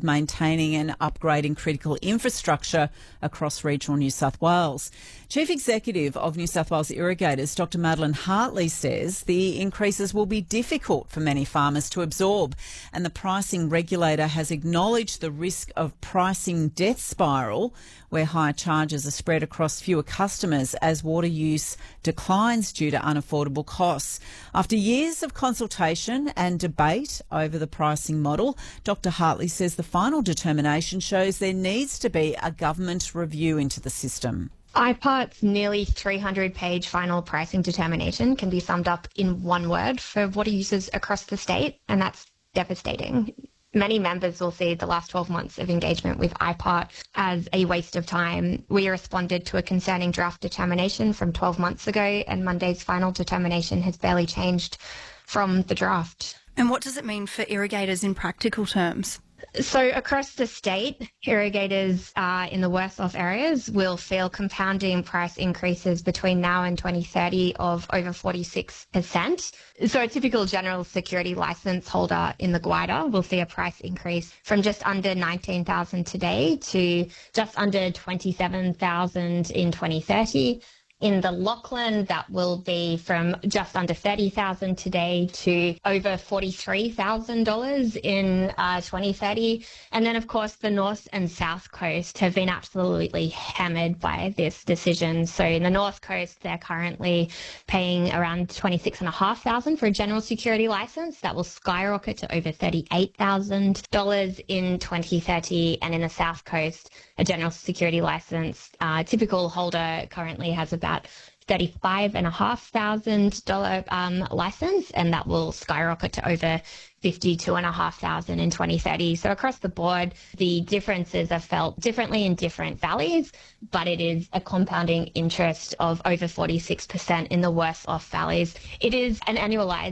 with maintaining and upgrading critical infrastructure across regional New South Wales. Chief Executive of New South Wales Irrigators, Dr Madeline Hartley, says the increases will be difficult for many farmers to absorb, and the pricing regulator has acknowledged the risk of pricing death spiral, where higher charges are spread across fewer customers as water use declines due to unaffordable costs. After years of consultation and debate over the pricing model, Dr Hartley says the final determination shows there needs to be a government review into the system. IPART's nearly 300-page final pricing determination can be summed up in one word for water users across the state, and that's devastating. Many members will see the last 12 months of engagement with IPART as a waste of time. We responded to a concerning draft determination from 12 months ago, and Monday's final determination has barely changed from the draft. And what does it mean for irrigators in practical terms? So across the state, irrigators in the worst off areas will feel compounding price increases between now and 2030 of over 46%. So a typical general security licence holder in the Gwydir will see a price increase from just under $19,000 today to just under $27,000 in 2030. In the Lachlan, that will be from just under $30,000 today to over $43,000 in 2030. And then, of course, the North and South Coast have been absolutely hammered by this decision. So in the North Coast, they're currently paying around $26,500 for a general security licence. That will skyrocket to over $38,000 in 2030. And in the South Coast, a general security licence, typical holder currently has about $35,500 licence, and that will skyrocket to over $52,500 in 2030. So across the board, the differences are felt differently in different valleys, but it is a compounding interest of over 46% in the worst off valleys. It is an annualised